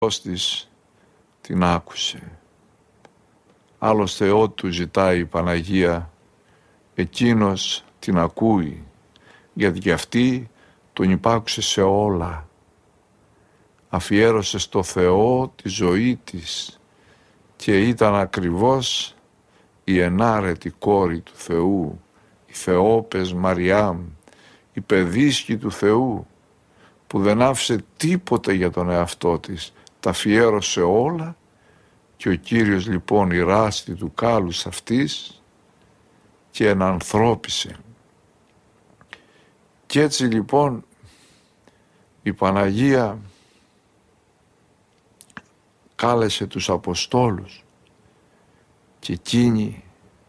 της την άκουσε. Άλλωστε ό,τι του ζητάει η Παναγία, εκείνος την ακούει, γιατί και αυτή τον υπάκουσε σε όλα. Αφιέρωσε στο Θεό τη ζωή της και ήταν ακριβώς η ενάρετη κόρη του Θεού, η Θεόπες Μαριάμ, η παιδίσκη του Θεού, που δεν άφησε τίποτε για τον εαυτό της, τα αφιέρωσε όλα, και ο Κύριος λοιπόν η ράστη του κάλους αυτής και ενανθρώπισε. Και έτσι λοιπόν η Παναγία κάλεσε τους Αποστόλους και εκείνοι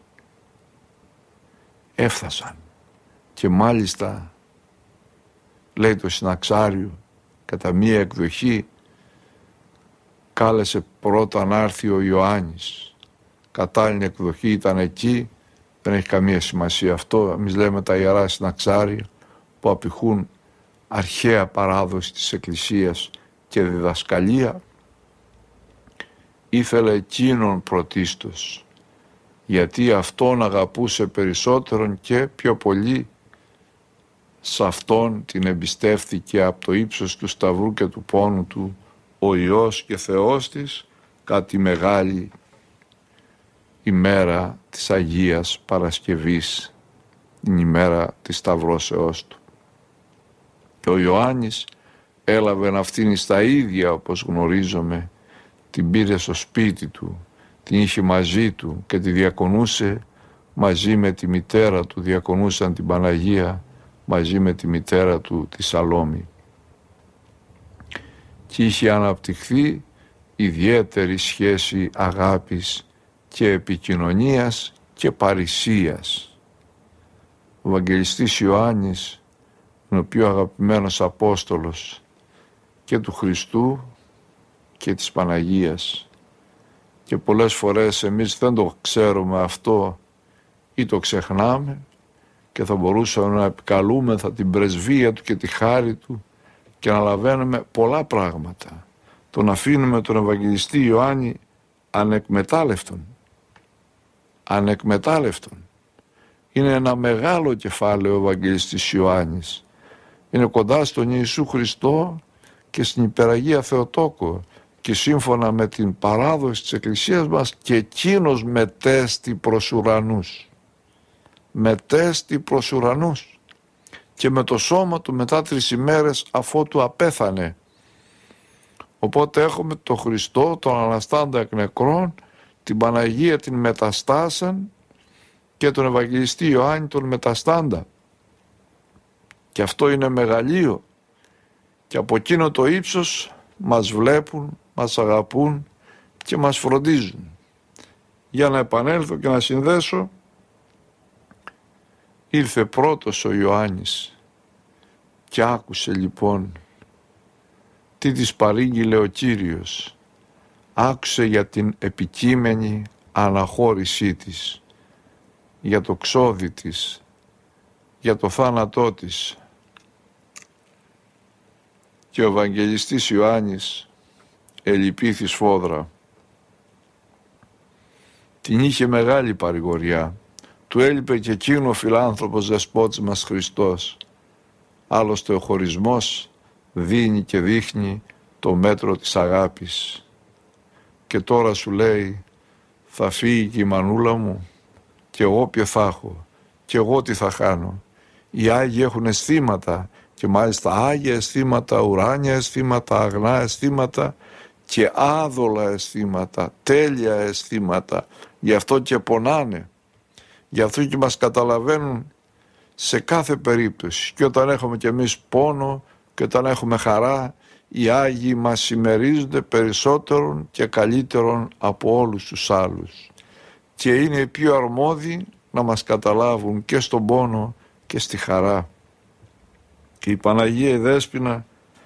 έφτασαν, και μάλιστα λέει το Συναξάριο κατά μία εκδοχή κάλεσε πρώτα να έρθει ο Ιωάννης. Κατάλληλη εκδοχή ήταν εκεί, δεν έχει καμία σημασία αυτό. Εμείς λέμε τα Ιερά Συναξάρια που απηχούν αρχαία παράδοση της Εκκλησίας και διδασκαλία. Ήθελε εκείνον πρωτίστως, γιατί αυτόν αγαπούσε περισσότερον και πιο πολύ σε αυτόν την εμπιστεύθηκε από το ύψος του σταυρού και του πόνου του ο Υιός και Θεός της κατά τη μεγάλη ημέρα της Αγίας Παρασκευής, την ημέρα της Σταυρώσεώς του. Και ο Ιωάννης έλαβε αυτήν στα ίδια, όπως γνωρίζουμε, την πήρε στο σπίτι του, την είχε μαζί του και τη διακονούσε μαζί με τη μητέρα του, διακονούσαν την Παναγία μαζί με τη μητέρα του, τη Σαλόμη. Και είχε αναπτυχθεί ιδιαίτερη σχέση αγάπης και επικοινωνίας και παρησίας. Ο Ευαγγελιστής Ιωάννης είναι ο πιο αγαπημένος Απόστολος και του Χριστού και της Παναγίας, και πολλές φορές εμείς δεν το ξέρουμε αυτό ή το ξεχνάμε και θα μπορούσαμε να επικαλούμεθα την πρεσβεία του και τη χάρη του και να λαβαίνουμε πολλά πράγματα. Τον αφήνουμε τον Ευαγγελιστή Ιωάννη ανεκμετάλλευτον. Είναι ένα μεγάλο κεφάλαιο ο Ευαγγελιστής Ιωάννης. Είναι κοντά στον Ιησού Χριστό και στην Υπεραγία Θεοτόκο, και σύμφωνα με την παράδοση της Εκκλησίας μας και εκείνος μετέστη προς ουρανούς. Μετέστη προς ουρανούς και με το σώμα του μετά 3 ημέρες αφότου απέθανε. Οπότε έχουμε τον Χριστό, τον Αναστάντα εκ νεκρών, την Παναγία την μεταστάσαν και τον Ευαγγελιστή Ιωάννη τον μεταστάντα. Και αυτό είναι μεγαλείο, και από εκείνο το ύψος μας βλέπουν, μας αγαπούν και μας φροντίζουν. Για να επανέλθω και να συνδέσω, ήρθε πρώτος ο Ιωάννης και άκουσε λοιπόν τι της παρήγγειλε ο Κύριος. Άκουσε για την επικείμενη αναχώρησή της, για το ξόδι της, για το θάνατό της. Και ο Ευαγγελιστής Ιωάννης ελυπήθη σφόδρα. Την είχε μεγάλη παρηγοριά. Του έλειπε και εκείνο ο φιλάνθρωπος δεσπότης μας Χριστός. Άλλωστε ο χωρισμός δίνει και δείχνει το μέτρο της αγάπης. Και τώρα σου λέει, θα φύγει και η μανούλα μου και εγώ ποιο θα έχω και εγώ τι θα χάνω. Οι Άγιοι έχουν αισθήματα, και μάλιστα άγια αισθήματα, ουράνια αισθήματα, αγνά αισθήματα και άδολα αισθήματα, τέλεια αισθήματα. Γι' αυτό και πονάνε. Γι' αυτό και μας καταλαβαίνουν σε κάθε περίπτωση. Και όταν έχουμε κι εμείς πόνο και όταν έχουμε χαρά, οι Άγιοι μας συμμερίζονται περισσότερον και καλύτερον από όλους τους άλλους. Και είναι οι πιο αρμόδιοι να μας καταλάβουν και στον πόνο και στη χαρά. Και η Παναγία η Δέσποινα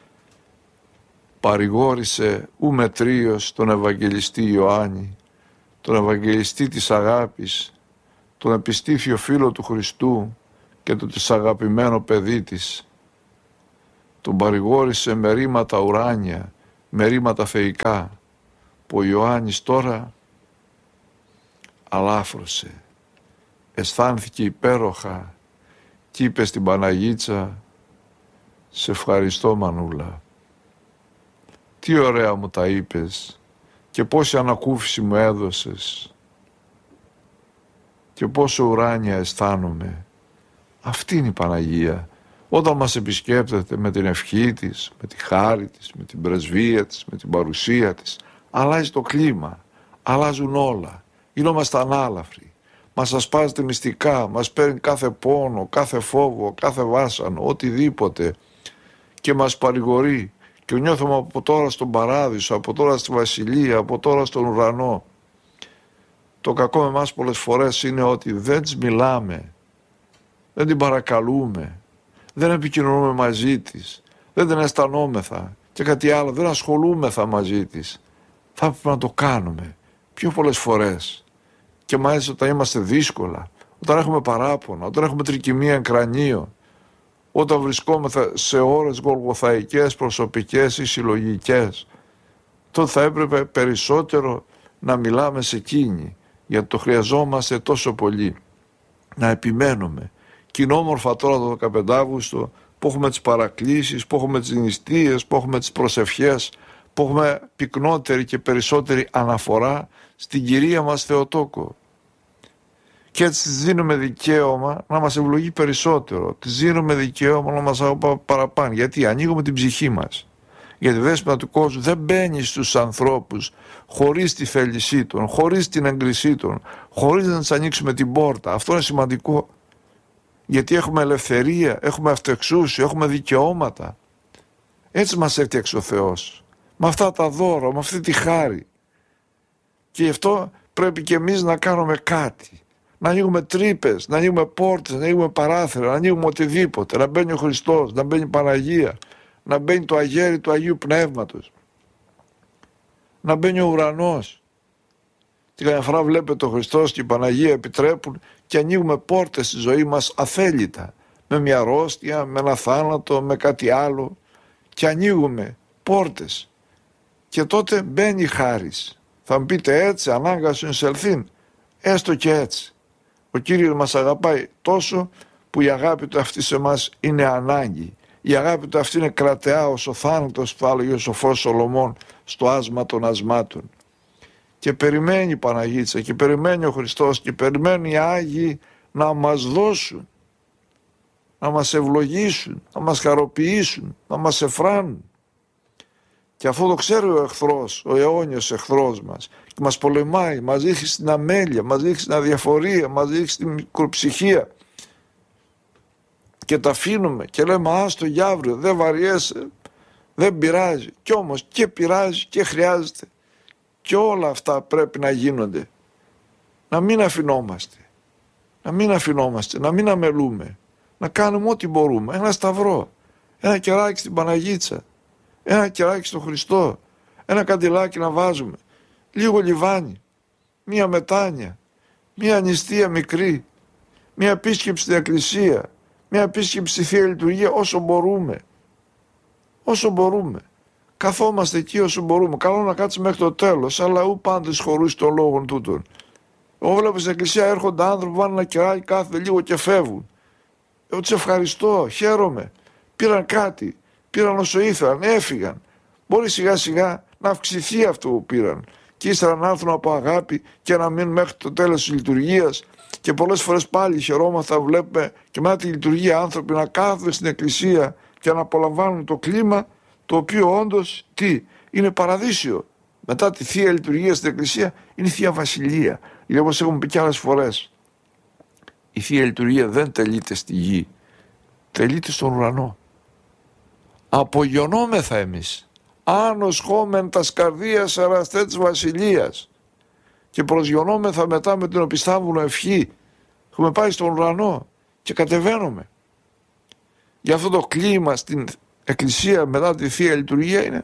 παρηγόρησε ουμετρίως τον Ευαγγελιστή Ιωάννη, τον Ευαγγελιστή της αγάπης, τον επιστήφιο φίλο του Χριστού και το της αγαπημένο παιδί της. Τον παρηγόρησε με ρήματα ουράνια, με ρήματα θεϊκά που ο Ιωάννης τώρα αλάφρωσε, αισθάνθηκε υπέροχα και είπε στην Παναγίτσα, σε ευχαριστώ Μανούλα, τι ωραία μου τα είπες και πόση ανακούφιση μου έδωσες και πόσο ουράνια αισθάνομαι. Αυτή είναι η Παναγία. Όταν μας επισκέπτεται με την ευχή της, με τη χάρη της, με την πρεσβεία της, με την παρουσία της, αλλάζει το κλίμα, αλλάζουν όλα, γινόμαστε ανάλαφροι, μας ασπάζεται μυστικά, μας παίρνει κάθε πόνο, κάθε φόβο, κάθε βάσανο, οτιδήποτε και μας παρηγορεί και νιώθουμε από τώρα στον παράδεισο, από τώρα στη βασιλεία, από τώρα στον ουρανό. Το κακό με εμάς πολλές φορές είναι ότι δεν της μιλάμε, δεν την παρακαλούμε, δεν επικοινωνούμε μαζί της, δεν την αισθανόμεθα και κάτι άλλο, δεν ασχολούμεθα μαζί της. Θα πρέπει να το κάνουμε πιο πολλές φορές και μάλιστα όταν είμαστε δύσκολα, όταν έχουμε παράπονα, όταν έχουμε τρικυμία κρανίο, όταν βρισκόμεθα σε ώρες γολγοθαϊκές, προσωπικές ή συλλογικές, τότε θα έπρεπε περισσότερο να μιλάμε σε εκείνη, γιατί το χρειαζόμαστε τόσο πολύ. Να επιμένουμε. Και είναι όμορφα τώρα το 15 Αύγουστο που έχουμε τις παρακλήσεις, που έχουμε τις νηστείες, που έχουμε τις προσευχές, που έχουμε πυκνότερη και περισσότερη αναφορά στην Κυρία μας Θεοτόκο. Και έτσι της δίνουμε δικαίωμα να μας ευλογεί περισσότερο. Της δίνουμε δικαίωμα να μας αγαπά παραπάνω. Γιατί ανοίγουμε την ψυχή μας. Γιατί η δέσποινα του κόσμου δεν μπαίνει στους ανθρώπους χωρίς τη θέλησή των, χωρίς την έγκρισή των, χωρίς να τους ανοίξουμε την πόρτα. Αυτό είναι σημαντικό. Γιατί έχουμε ελευθερία, έχουμε αυτοεξούσιο, έχουμε δικαιώματα. Έτσι μας έφτιαξε ο Θεός. Με αυτά τα δώρα, με αυτή τη χάρη. Και γι' αυτό πρέπει και εμείς να κάνουμε κάτι. Να ανοίγουμε τρύπες, να ανοίγουμε πόρτες, να ανοίγουμε παράθυρα, να ανοίγουμε οτιδήποτε. Να μπαίνει ο Χριστός, να μπαίνει η Παναγία, να μπαίνει το αγέρι του Αγίου Πνεύματος, να μπαίνει ο ουρανός. Και καμιά φορά βλέπετε ο Χριστός και η Παναγία επιτρέπουν και ανοίγουμε πόρτες στη ζωή μας αθέλητα. Με μια αρρώστια, με ένα θάνατο, με κάτι άλλο. Και ανοίγουμε πόρτες. Και τότε μπαίνει η χάρις. Θα μου πείτε έτσι, ανάγκα σου εισελθήν. Έστω και έτσι. Ο Κύριος μας αγαπάει τόσο που η αγάπη του αυτή σε μας είναι ανάγκη. Η αγάπη του αυτή είναι κρατεά ως ο θάνατος που θα έλεγε ο σοφός Σολομών στο άσμα των ασμάτων. Και περιμένει η Παναγίτσα και περιμένει ο Χριστός και περιμένει οι Άγιοι να μας δώσουν, να μας ευλογήσουν, να μας χαροποιήσουν, να μας εφράνουν. Και αυτό το ξέρει ο εχθρός, ο αιώνιος εχθρός μας. Και μας πολεμάει, μας δείχνει στην αμέλεια, μας δείχνει στην αδιαφορία, μας δείχνει στην μικροψυχία. Και τα αφήνουμε και λέμε άστο για αύριο, δεν βαριέσαι, δεν πειράζει. Κι όμως και πειράζει και χρειάζεται. Και όλα αυτά πρέπει να γίνονται. Να μην αφινόμαστε, να μην αμελούμε, να κάνουμε ό,τι μπορούμε. Ένα σταυρό, ένα κεράκι στην Παναγίτσα, ένα κεράκι στον Χριστό, ένα καντιλάκι να βάζουμε, λίγο λιβάνι, μία μετάνια, μία νηστεία μικρή, μία επίσκεψη στην εκκλησία, μία επίσκεψη στη Θεία Λειτουργία όσο μπορούμε. Όσο μπορούμε. Καθόμαστε εκεί όσο μπορούμε. Καλό να κάτσουμε μέχρι το τέλος, αλλά ου πάντες χωρούς των λόγων τούτων. Εγώ βλέπω στην εκκλησία έρχονται άνθρωποι που βάλουν ένα κεράκι, κάθονται λίγο και φεύγουν. Εγώ τους ευχαριστώ, χαίρομαι. Πήραν κάτι, πήραν όσο ήθελαν, έφυγαν. Μπορεί σιγά σιγά να αυξηθεί αυτό που πήραν. Και ύστερα να έρθουν από αγάπη και να μείνουν μέχρι το τέλος της λειτουργίας. Και πολλές φορές πάλι χαιρόμαστε, βλέπουμε και μετά τη λειτουργία άνθρωποι να κάθονται στην εκκλησία και να απολαμβάνουν το κλίμα, το οποίο όντως είναι παραδείσιο. Μετά τη Θεία Λειτουργία στην εκκλησία είναι η Θεία Βασιλεία. Γιατί όπως έχουμε πει και άλλες φορές, η Θεία Λειτουργία δεν τελείται στη γη, τελείται στον ουρανό. Απογειωνόμεθα εμείς, άνος χόμεν τας καρδίας εραστέ της Βασιλείας, και προσγειωνόμεθα μετά με την οπισθάμβουλο ευχή. Έχουμε πάει στον ουρανό και κατεβαίνουμε. Για αυτό το κλίμα στην εκκλησία μετά τη Θεία Λειτουργία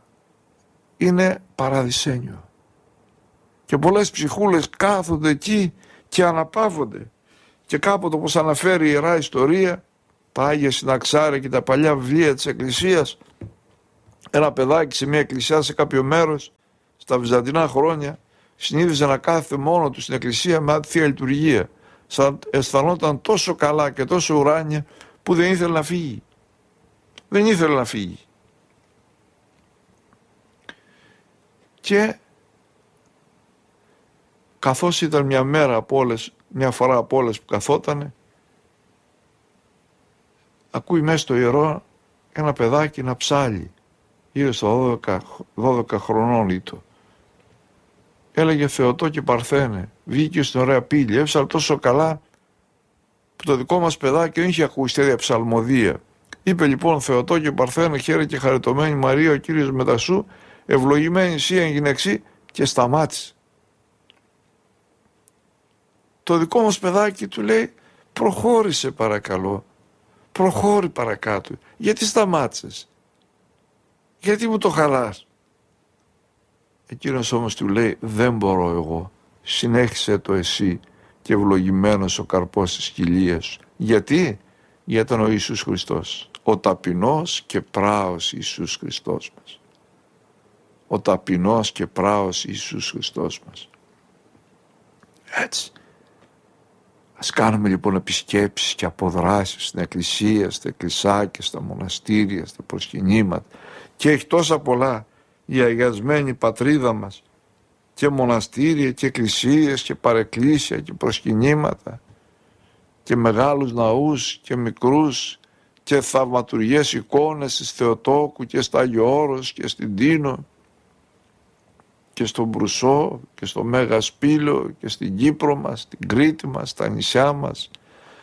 είναι παραδεισένιο. Και πολλές ψυχούλες κάθονται εκεί και αναπαύονται. Και κάποτε, όπως αναφέρει η Ιερά Ιστορία, τα Άγια Συναξάρια και τα παλιά βιβλία της Εκκλησίας, Ένα παιδάκι σε μια εκκλησιά σε κάποιο μέρος, στα βυζαντινά χρόνια, συνήθιζε να κάθεται μόνο του στην εκκλησία με Θεία Λειτουργία. Αισθανόταν τόσο καλά και τόσο ουράνια που δεν ήθελε να φύγει. Δεν ήθελε να φύγει. Και καθώς ήταν μια φορά από όλες που καθότανε, ακούει μέσα στο ιερό ένα παιδάκι να ψάλει, γύρω στα 12 χρονών ήτο. Έλεγε Θεοτό και Παρθένε, βγήκε στην ωραία πύλη, έψαλε τόσο καλά που το δικό μας παιδάκι δεν είχε ακούσει τέτοια ψαλμοδία. Είπε λοιπόν Θεοτό και Παρθένε, χαίρε και χαριτωμένη Μαρία, ο Κύριος μετασού, ευλογημένη εσύ εν γυναιξή, και σταμάτησε. Το δικό μας παιδάκι του λέει, προχώρησε παρακαλώ, προχώρη παρακάτω. Γιατί σταμάτησες? Γιατί μου το χαλάς? Εκείνος όμως του λέει, δεν μπορώ εγώ, συνέχισε το εσύ και ευλογημένος ο καρπός της κοιλίας σου. Γιατί? Γιατί ήταν ο Ιησούς Χριστός, ο ταπεινός και πράος Ιησούς Χριστός μας. Ο ταπεινός και πράος Ιησούς Χριστός μας. Έτσι. Ας κάνουμε λοιπόν επισκέψεις και αποδράσεις στην εκκλησία, στα εκκλησάκια, στα μοναστήρια, στα προσκυνήματα, και έχει τόσα πολλά η αγιασμένη πατρίδα μας, και μοναστήρια και εκκλησίες και παρεκκλήσια και προσκυνήματα και μεγάλους ναούς και μικρούς και θαυματουργές εικόνες της Θεοτόκου και στα Άγιο Όρος και στην Τίνο και στον Μπρουσό και στο Μέγα Σπήλο και στην Κύπρο μας, στην Κρήτη μας, στα νησιά μας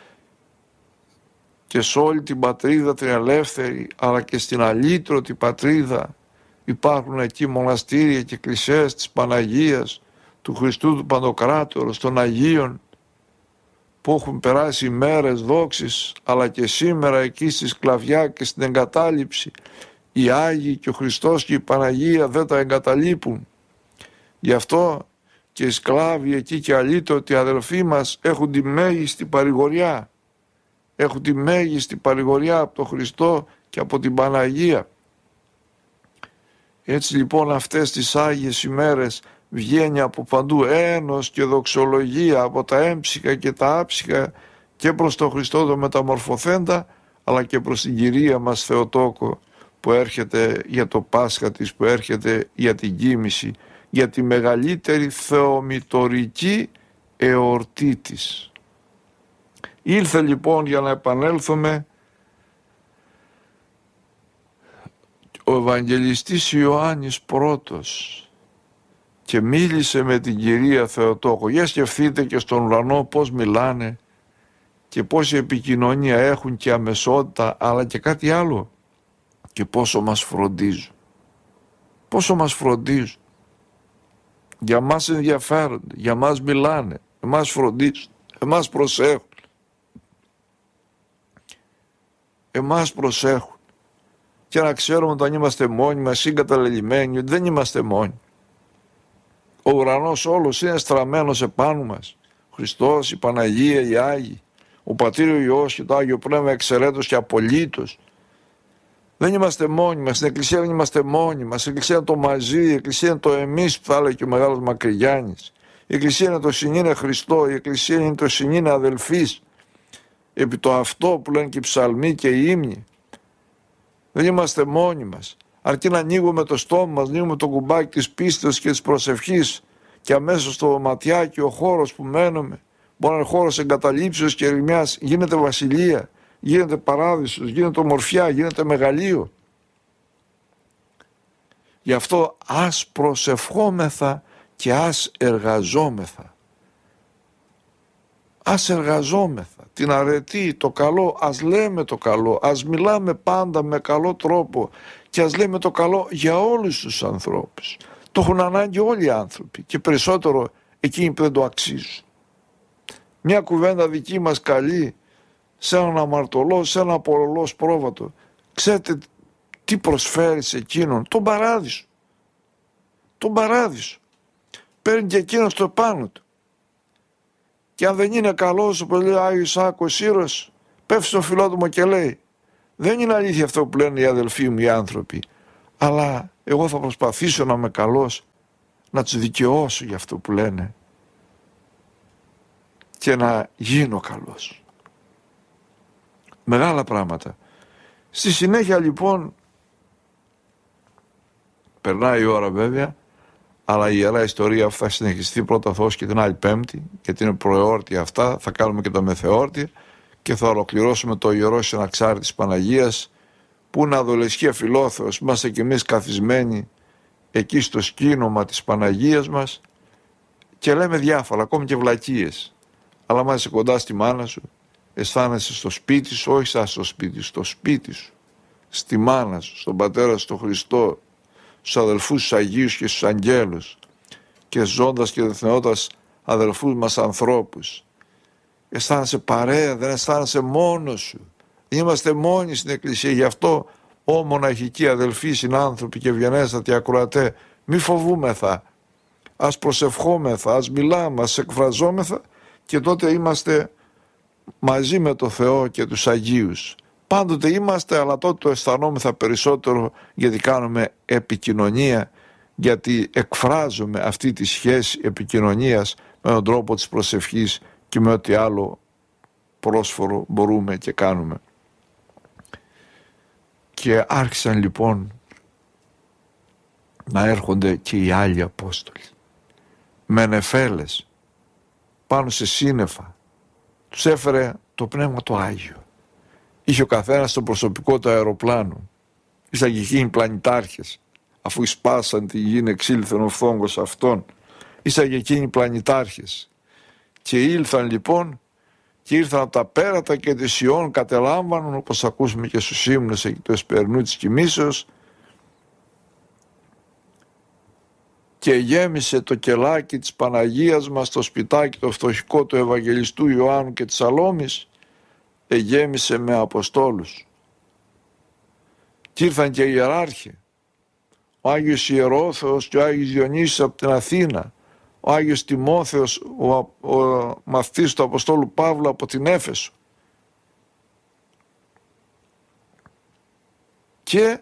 και σε όλη την πατρίδα την ελεύθερη, αλλά και στην αλήτρωτη πατρίδα υπάρχουν εκεί μοναστήρια και εκκλησίες της Παναγίας, του Χριστού του Παντοκράτορος, των Αγίων, που έχουν περάσει ημέρες δόξης, αλλά και σήμερα εκεί στη σκλαβιά και στην εγκατάλειψη οι Άγιοι και ο Χριστός και η Παναγία δεν τα εγκαταλείπουν. Γι' αυτό και οι σκλάβοι εκεί και αλήτρωτοι αδελφοί μας έχουν τη μέγιστη παρηγοριά. Έχουν τη μέγιστη παρηγοριά από τον Χριστό και από την Παναγία. Έτσι λοιπόν αυτές τις Άγιες ημέρες βγαίνει από παντού ένος και δοξολογία από τα έμψυχα και τα άψυχα και προς τον Χριστό το μεταμορφωθέντα, αλλά και προς την Κυρία μας Θεοτόκο που έρχεται για το Πάσχα της, που έρχεται για την κοίμηση, για τη μεγαλύτερη θεομητορική εορτή της. Ήρθε λοιπόν, για να επανέλθουμε, ο Ευαγγελιστής Ιωάννης πρώτος και μίλησε με την Κυρία Θεοτόκο. Για σκεφτείτε και στον ουρανό πώς μιλάνε και πόση επικοινωνία έχουν και αμεσότητα, αλλά και κάτι άλλο, και πόσο μας φροντίζουν. Πόσο μας φροντίζουν. Για μας ενδιαφέρονται, για μας μιλάνε, εμάς φροντίζουν, εμάς προσέχουν. Εμάς προσέχουν. Και να ξέρουμε όταν είμαστε μόνοι μας, συγκαταλελειμμένοι, ότι δεν είμαστε μόνοι. Ο ουρανός όλος είναι στραμμένος επάνω μας. Ο Χριστός, η Παναγία, οι Άγιοι, ο Πατήρ, ο Υιός και το Άγιο Πνεύμα εξαιρέτως και απολύτως. Δεν είμαστε μόνοι μας, στην Εκκλησία δεν είμαστε μόνοι μας. Η Εκκλησία είναι το μαζί, η Εκκλησία είναι το εμείς που θα έλεγε και ο μεγάλος Μακρυγιάννης. Η Εκκλησία είναι το συνήνε Χριστό, η Εκκλησία είναι το συνήνε αδελφής. Επί το αυτό που λένε και οι ψαλμοί και οι ύμνοι. Δεν είμαστε μόνοι μας. Αρκεί να ανοίγουμε το στόμα μας, ανοίγουμε το κουμπάκι της πίστης και της προσευχής, και αμέσως στο δωματιάκι ο χώρος που μένουμε, μπορεί να είναι χώρος εγκαταλείψεως και ερημιάς, γίνεται βασιλεία, γίνεται παράδεισος, γίνεται ομορφιά, γίνεται μεγαλείο. Γι' αυτό ας προσευχόμεθα και ας εργαζόμεθα. Ας εργαζόμεθα την αρετή, το καλό, ας λέμε το καλό, ας μιλάμε πάντα με καλό τρόπο και ας λέμε το καλό για όλους τους ανθρώπους. Το έχουν ανάγκη όλοι οι άνθρωποι και περισσότερο εκείνοι που δεν το αξίζουν. Μια κουβέντα δική μας καλή σε έναν αμαρτωλό, σε ένα απολωλός πρόβατο, ξέρετε τι προσφέρει σε εκείνον? Τον παράδεισο. Τον παράδεισο. Παίρνει και εκείνον στο επάνω του. Και αν δεν είναι καλός, όπως λέει ο Άγιος Σάκος Σύρος, πέφτει στο φιλότιμο και λέει, δεν είναι αλήθεια αυτό που λένε οι αδελφοί μου οι άνθρωποι. Αλλά εγώ θα προσπαθήσω να είμαι καλός, να τους δικαιώσω για αυτό που λένε και να γίνω καλός. Μεγάλα πράγματα. Στη συνέχεια λοιπόν περνάει η ώρα βέβαια, αλλά η Ιερά Ιστορία θα συνεχιστεί πρώτα Θεός και την άλλη Πέμπτη, γιατί είναι προεόρτια αυτά, θα κάνουμε και τα μεθεόρτια και θα ολοκληρώσουμε το Ιερό Συναξάρι της Παναγίας, που είναι αδολεσχία Φιλόθεος. Είμαστε κι εμείς καθισμένοι εκεί στο σκήνομα της Παναγίας μας και λέμε διάφορα, ακόμη και βλακίες. Αλλά άμα είσαι κοντά στη μάνα σου, αισθάνεσαι στο σπίτι σου, όχι σαν στο σπίτι, στο σπίτι σου, στη μάνα σου, στον Πατέρα σου, στον Χριστό, στους αδελφούς τους Αγίους και στους αγγέλους και ζώντας και δεθνεώτας αδελφούς μας ανθρώπους. Αισθάνεσαι παρέα, δεν αισθάνεσαι μόνος σου. Είμαστε μόνοι στην Εκκλησία, γι' αυτό ω μοναχικοί αδελφοί, συνάνθρωποι και ευγενέστατοι ακροατέ, μη φοβούμεθα, ας προσευχόμεθα, ας μιλάμε, ας εκφραζόμεθα και τότε είμαστε μαζί με το Θεό και τους Αγίους. Πάντοτε είμαστε, αλλά τότε το αισθανόμεθα περισσότερο γιατί κάνουμε επικοινωνία, γιατί εκφράζουμε αυτή τη σχέση επικοινωνίας με τον τρόπο της προσευχής και με ό,τι άλλο πρόσφορο μπορούμε και κάνουμε. Και άρχισαν λοιπόν να έρχονται και οι άλλοι Απόστολοι με νεφέλες πάνω σε σύννεφα. Τους έφερε το Πνεύμα το Άγιο. Είχε ο καθένας το προσωπικό του αεροπλάνο. Ήσαν και εκείνοι πλανητάρχες. Αφού σπάσαν τη γη, εξήλθεν ο φθόγκος αυτών. Ήσαν και εκείνοι πλανητάρχες. Και ήλθαν λοιπόν και ήρθαν από τα πέρατα και της Ιών, κατελάμβανον, όπως ακούσουμε και στους ύμνους εκεί του Εσπερινού της Κοιμήσεως, και γέμισε το κελάκι της Παναγίας μας, το σπιτάκι το φτωχικό του Ευαγγελιστού Ιωάννου και της Σαλόμης, γέμισε με Αποστόλους. Και ήρθαν και οι ιεράρχοι, ο Άγιος Ιερόθεος και ο Άγιος Διονύσης από την Αθήνα, ο Άγιος Τιμόθεος, ο μαθητής του Αποστόλου Παύλου από την Έφεσο. Και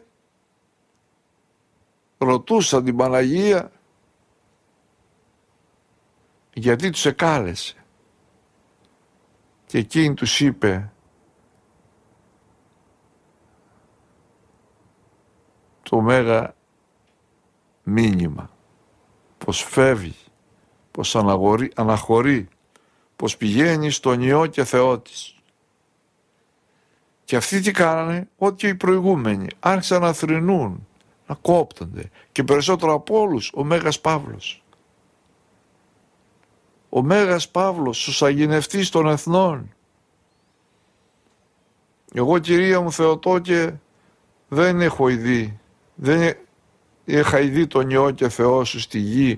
ρωτούσαν την Παναγία γιατί τους εκάλεσε. Και εκείνη τους είπε το μέγα μήνυμα, πως φεύγει, πως αναχωρεί, πως πηγαίνει στον Υιό και Θεό της. Και αυτοί τι κάνανε? Ό,τι και οι προηγούμενοι, άρχισαν να θρηνούν, να κόπτονται, και περισσότερο από όλους ο Μέγας Παύλος. Ο Μέγας Παύλος, ο σαγηνευτής των εθνών. Εγώ, Κυρία μου Θεοτόκε, δεν έχω ειδεί, δεν είχα ειδεί τον Υιό και Θεό σου στη γη,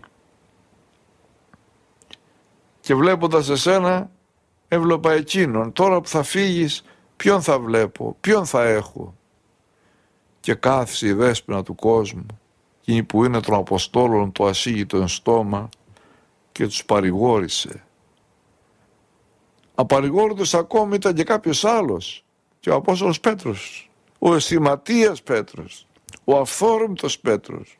και βλέποντας εσένα έβλεπα εκείνον. Τώρα που θα φύγεις, ποιον θα βλέπω, ποιον θα έχω? Και κάθισε η δέσποινα του κόσμου, εκείνη που είναι των Αποστόλων το ασύγητο στόμα, και τους παρηγόρησε. Απαρηγόρητος ακόμη ήταν και κάποιος άλλος, και ο Απόστολος Πέτρος, ο αισθηματίας Πέτρος, ο αυθόρμητος Πέτρος.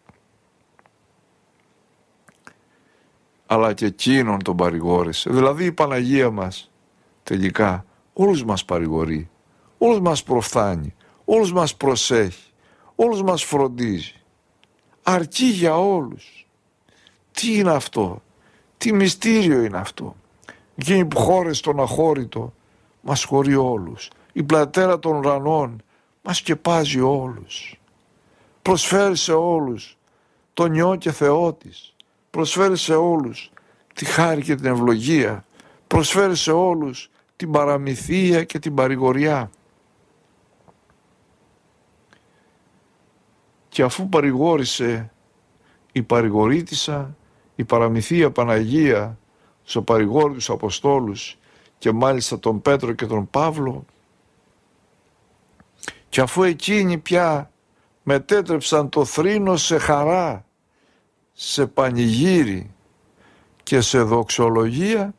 Αλλά και εκείνον τον παρηγόρησε. Δηλαδή η Παναγία μας τελικά όλους μας παρηγορεί, όλους μας προφθάνει, όλους μας προσέχει, όλους μας φροντίζει. Αρκεί για όλους. Τι είναι αυτό? Τι μυστήριο είναι αυτό? Εκείνη που χώρεσε τον αχώρητο μας χωρεί όλους. Η πλατέρα των ουρανών μας σκεπάζει όλους. Προσφέρει σε όλους τον Υιό και Θεό της. Προσφέρει σε όλους τη χάρη και την ευλογία. Προσφέρει σε όλους την παραμυθία και την παρηγοριά. Και αφού παρηγόρησε η παρηγορήτησα, η παραμυθία Παναγία, στους παρηγόρητους Αποστόλους και μάλιστα τον Πέτρο και τον Παύλο, και αφού εκείνοι πια μετέτρεψαν το θρήνο σε χαρά, σε πανηγύρι και σε δοξολογία,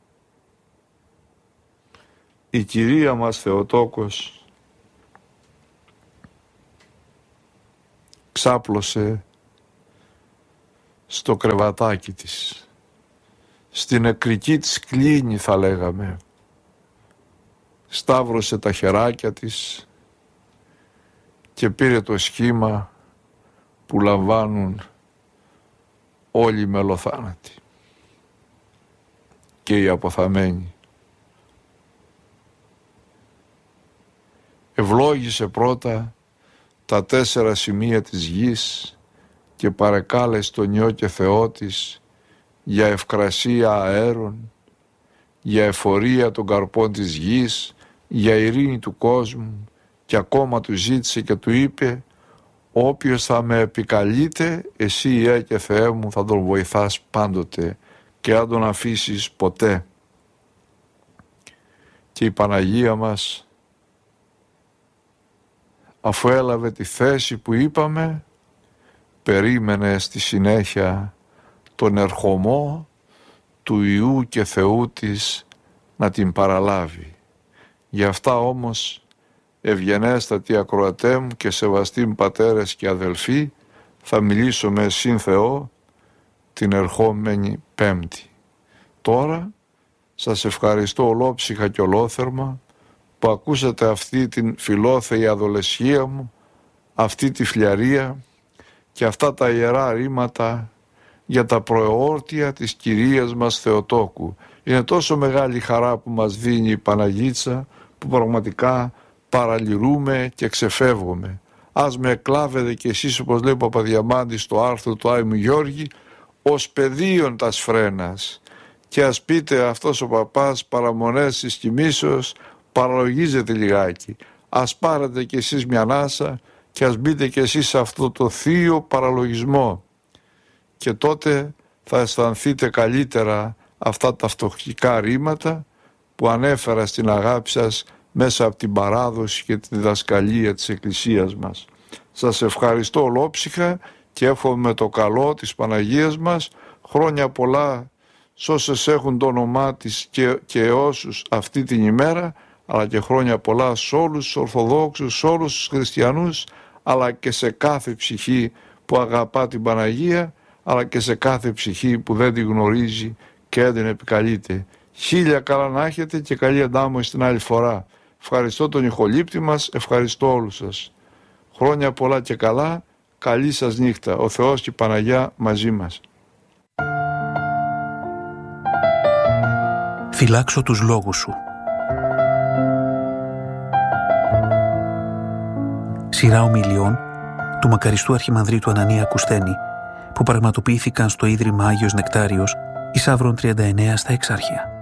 η Κυρία μας Θεοτόκος ξάπλωσε στο κρεβατάκι της, στην νεκρική της κλίνη θα λέγαμε. Σταύρωσε τα χεράκια της και πήρε το σχήμα που λαμβάνουν όλοι οι μελοθάνατοι και οι αποθαμένοι. Ευλόγησε πρώτα τα 4 σημεία της γης και παρεκάλεσε τον Υιό και Θεό της για ευκρασία αέρων, για εφορία των καρπών της γης, για ειρήνη του κόσμου, και ακόμα του ζήτησε και του είπε: όποιος θα με επικαλείται, εσύ Υιέ και Θεέ μου θα τον βοηθάς πάντοτε και αν τον αφήσεις ποτέ. Και η Παναγία μας, αφού έλαβε τη θέση που είπαμε, περίμενε στη συνέχεια τον ερχομό του Υιού και Θεού της να την παραλάβει. Γι' αυτά όμως, ευγενέστατοι ακροατέ μου και σεβαστοί μου πατέρες και αδελφοί, θα μιλήσω με συν Θεό την ερχόμενη Πέμπτη. Τώρα σας ευχαριστώ ολόψυχα και ολόθερμα που ακούσατε αυτή την φιλόθεη αδολεσχία μου, αυτή τη φλιαρία και αυτά τα ιερά ρήματα για τα προεόρτια της Κυρίας μας Θεοτόκου. Είναι τόσο μεγάλη χαρά που μας δίνει η Παναγίτσα που πραγματικά παραλυρούμε και ξεφεύγουμε. Ας με εκλάβετε κι εσείς, όπως λέει ο Παπαδιαμάντης στο άρθρο του Άιμου Γιώργη, ως πεδίον τας φρένας, και ας πείτε αυτός ο παπάς παραμονές της κοιμήσεως παραλογίζεται λιγάκι. Ας πάρετε κι εσείς μια ανάσα και ας μπείτε κι εσείς σε αυτό το θείο παραλογισμό και τότε θα αισθανθείτε καλύτερα αυτά τα φτωχικά ρήματα που ανέφερα στην αγάπη σας μέσα από την παράδοση και τη διδασκαλία της Εκκλησίας μας. Σας ευχαριστώ ολόψυχα και εύχομαι το καλό της Παναγίας μας, χρόνια πολλά σ' όσες έχουν το όνομά της και όσους αυτή την ημέρα, αλλά και χρόνια πολλά σε όλους τους Ορθοδόξους, σε όλους τους Χριστιανούς, αλλά και σε κάθε ψυχή που αγαπά την Παναγία, αλλά και σε κάθε ψυχή που δεν τη γνωρίζει και δεν την επικαλείται. 1000 καλά να έχετε και καλή αντάμωση την άλλη φορά. Ευχαριστώ τον ηχολήπτη μας, ευχαριστώ όλους σας. Χρόνια πολλά και καλά, καλή σας νύχτα. Ο Θεός και η Παναγιά μαζί μας. Φυλάξω τους λόγους σου. Σειρά ομιλιών του μακαριστού Αρχιμανδρίτου Ανανία Κουστένη που πραγματοποιήθηκαν στο Ίδρυμα Άγιος Νεκτάριος Ισαύρων 39 στα Εξάρχεια.